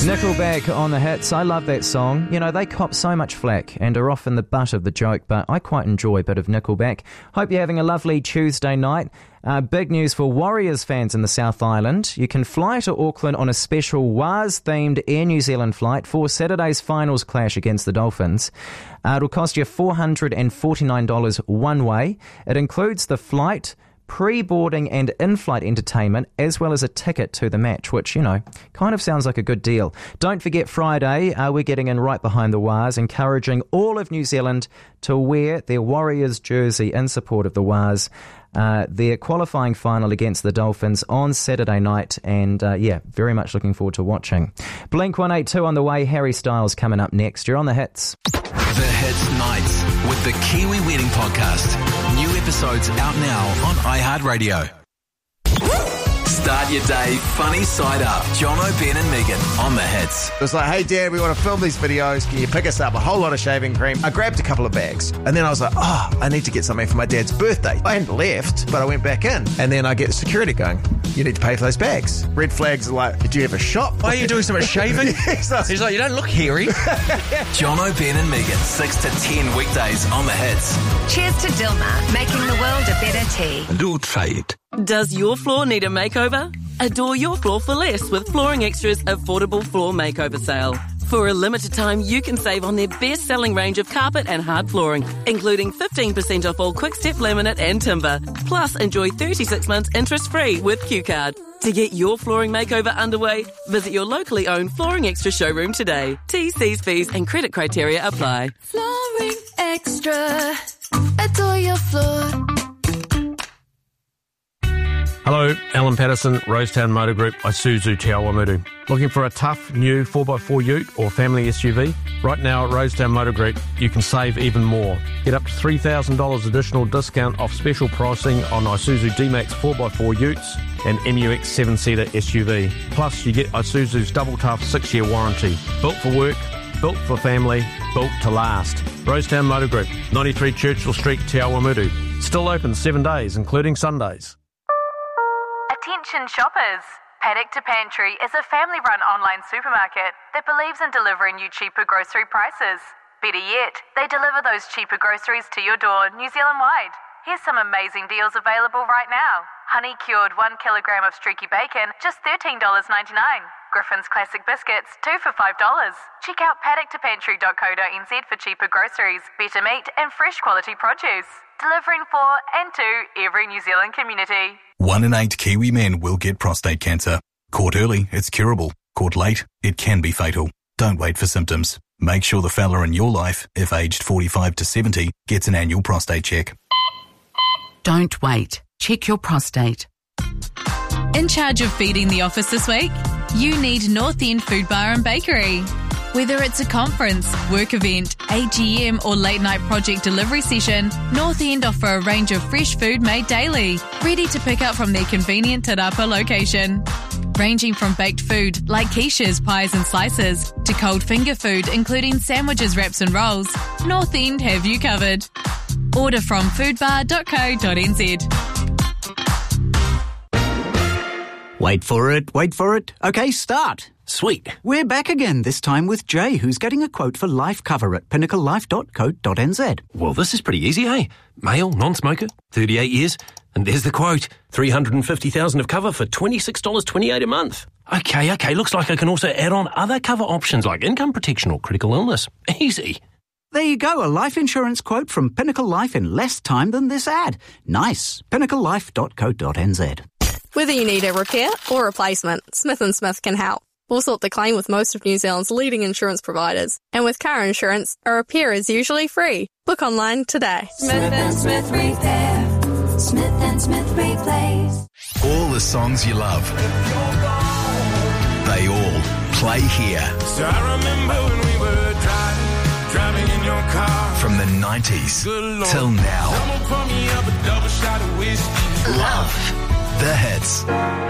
Nickelback on the hits. I love that song. You know, they cop so much flack and are often the butt of the joke, but I quite enjoy a bit of Nickelback. Hope you're having a lovely Tuesday night. Big news for Warriors fans in the South Island. You can fly to Auckland on a special Waz-themed Air New Zealand flight for Saturday's finals clash against the Dolphins. It'll cost you $449 one way. It includes the flight, pre-boarding and in-flight entertainment, as well as a ticket to the match, which, you know, kind of sounds like a good deal. Don't forget Friday, we're getting in right behind the Waz, encouraging all of New Zealand to wear their Warriors jersey in support of the Waz. Their qualifying final against the Dolphins on Saturday night, and very much looking forward to watching. Blink 182 on the way. Harry Styles coming up next. You're on the hits. The Hits Nights with the Kiwi Wedding Podcast. New episodes out now on iHeartRadio. Start your day funny side up. John O'Brien and Megan on the hits. It was like, hey, Dad, we want to film these videos. Can you pick us up a whole lot of shaving cream? I grabbed a couple of bags. And then I was like, I need to get something for my dad's birthday. I hadn't left, but I went back in. And then I get security going, you need to pay for those bags. Red flags are like, did you have a shop? Why are you doing so much shaving? He's like, you don't look hairy. John O'Brien and Megan, 6 to 10 weekdays on the hits. Cheers to Dilmah, making the world a better tea. Do try it. Does your floor need a makeover? Adore your floor for less with Flooring Extra's affordable floor makeover sale. For a limited time, you can save on their best-selling range of carpet and hard flooring, including 15% off all quick-step laminate and timber. Plus, enjoy 36 months interest-free with Q-Card. To get your flooring makeover underway, visit your locally owned Flooring Extra showroom today. T's, fees and credit criteria apply. Flooring Extra. Adore your floor. Hello, Alan Patterson, Rosetown Motor Group, Isuzu Te Awamutu. Looking for a tough new 4x4 ute or family SUV? Right now at Rosetown Motor Group, you can save even more. Get up to $3,000 additional discount off special pricing on Isuzu D-Max 4x4 utes and MUX 7-seater SUV. Plus, you get Isuzu's double tough 6-year warranty. Built for work, built for family, built to last. Rosetown Motor Group, 93 Churchill Street, Te Awamutu. Still open 7 days, including Sundays. Attention shoppers! Paddock to Pantry is a family-run online supermarket that believes in delivering you cheaper grocery prices. Better yet, they deliver those cheaper groceries to your door New Zealand-wide. Here's some amazing deals available right now. Honey-cured 1 kilogram of streaky bacon, just $13.99. Griffin's Classic Biscuits, 2 for $5. Check out paddock2pantry.co.nz for cheaper groceries, better meat and fresh quality produce. Delivering for and to every New Zealand community. 1 in 8 Kiwi men will get prostate cancer. Caught early, it's curable. Caught late, it can be fatal. Don't wait for symptoms. Make sure the fella in your life, if aged 45 to 70, gets an annual prostate check. Don't wait. Check your prostate. In charge of feeding the office this week? You need North End Food Bar and Bakery. Whether it's a conference, work event, AGM or late night project delivery session, North End offer a range of fresh food made daily, ready to pick up from their convenient Te Rapa location. Ranging from baked food like quiches, pies and slices, to cold finger food including sandwiches, wraps and rolls, North End have you covered. Order from foodbar.co.nz. Wait for it. Okay, start. Sweet. We're back again, this time with Jay, who's getting a quote for life cover at pinnaclelife.co.nz. Well, this is pretty easy, eh? Male, non-smoker, 38 years, and there's the quote. $350,000 of cover for $26.28 a month. Okay, looks like I can also add on other cover options like income protection or critical illness. Easy. There you go, a life insurance quote from Pinnacle Life in less time than this ad. Nice. pinnaclelife.co.nz. Whether you need a repair or replacement, Smith & Smith can help. We'll sort the claim with most of New Zealand's leading insurance providers. And with car insurance, a repair is usually free. Book online today. Smith & Smith Repair. Smith & Smith Replace. All the songs you love. They all play here. So I remember when we were driving in your car. From the 90s till now. Someone pour me up a double shot of whiskey. Love the hits.